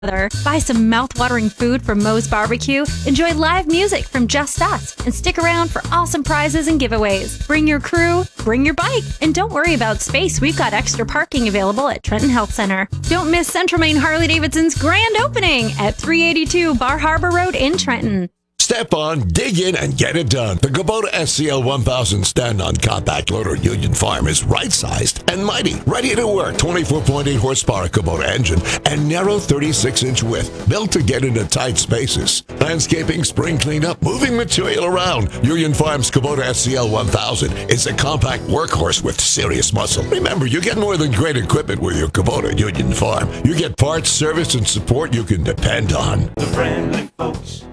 Buy some mouth-watering food from Moe's Barbecue, enjoy live music from Just Us, and stick around for awesome prizes and giveaways. Bring your crew, bring your bike, and don't worry about space. We've got extra parking available at Trenton Health Center. Don't miss Central Maine Harley-Davidson's grand opening at 382 Bar Harbor Road in Trenton. Step on, dig in, and get it done. The Kubota SCL 1000 stand-on compact loader Union Farm is right-sized and mighty, ready to work. 24.8 horsepower Kubota engine and narrow 36-inch width, built to get into tight spaces. Landscaping, spring cleanup, moving material around. Union Farm's Kubota SCL 1000 is a compact workhorse with serious muscle. Remember, you get more than great equipment with your Kubota Union Farm. You get parts, service, and support you can depend on. The friendly folks.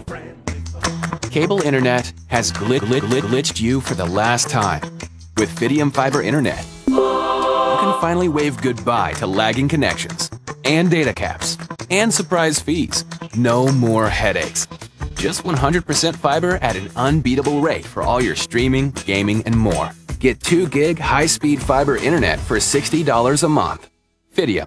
Cable internet has glitched you for the last time. With Fidium Fiber Internet, you can finally wave goodbye to lagging connections, and data caps, and surprise fees. No more headaches. Just 100% fiber at an unbeatable rate for all your streaming, gaming, and more. Get 2 gig high-speed fiber internet for $60 a month. Fidium.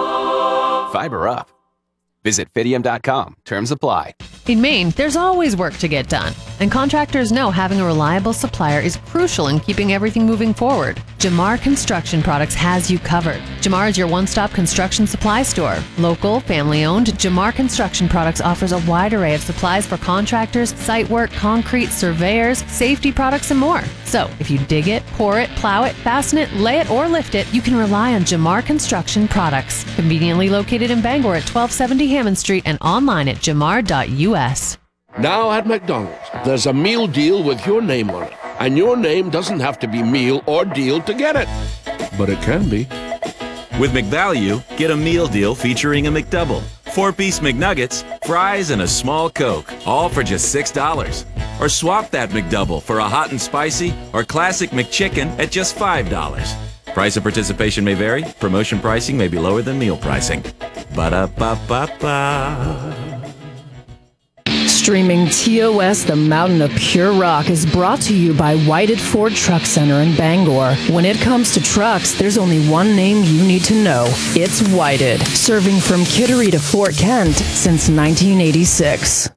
Fiber up. Visit Fidium.com. Terms apply. In Maine, there's always work to get done, and contractors know having a reliable supplier is crucial in keeping everything moving forward. Jamar Construction Products has you covered. Jamar is your one-stop construction supply store. Local, family-owned, Jamar Construction Products offers a wide array of supplies for contractors, site work, concrete, surveyors, safety products, and more. So, if you dig it, pour it, plow it, fasten it, lay it, or lift it, you can rely on Jamar Construction Products. Conveniently located in Bangor at 1270 Hammond Street and online at jamar.us. Now at McDonald's, there's a meal deal with your name on it. And your name doesn't have to be meal or deal to get it. But it can be. With McValue, get a meal deal featuring a McDouble, 4-piece McNuggets, fries, and a small Coke, all for just $6. Or swap that McDouble for a hot and spicy or classic McChicken at just $5. Price of participation may vary. Promotion pricing may be lower than meal pricing. Ba-da-ba-ba-ba. Streaming TOS, the Mountain of Pure Rock, is brought to you by Whited Ford Truck Center in Bangor. When it comes to trucks, there's only one name you need to know. It's Whited, serving from Kittery to Fort Kent since 1986.